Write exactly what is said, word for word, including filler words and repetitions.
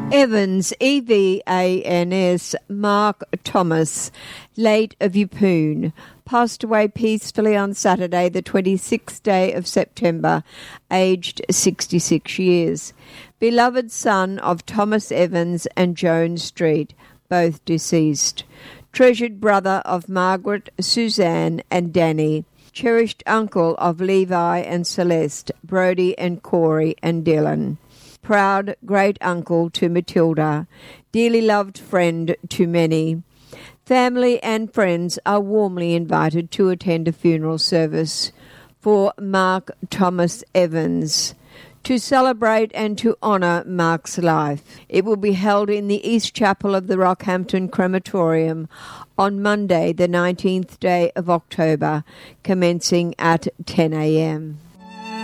Evans, E V A N S, Mark Thomas, late of Yeppoon, passed away peacefully on Saturday, the twenty-sixth day of September, aged sixty-six years. Beloved son of Thomas Evans and Joan Street, both deceased. Treasured brother of Margaret, Suzanne and Danny. Cherished uncle of Levi and Celeste, Brody and Corey and Dylan. Proud great-uncle to Matilda. Dearly loved friend to many. Family and friends are warmly invited to attend a funeral service for Mark Thomas Evans to celebrate and to honour Mark's life. It will be held in the East Chapel of the Rockhampton Crematorium on Monday, the nineteenth day of October, commencing at ten a m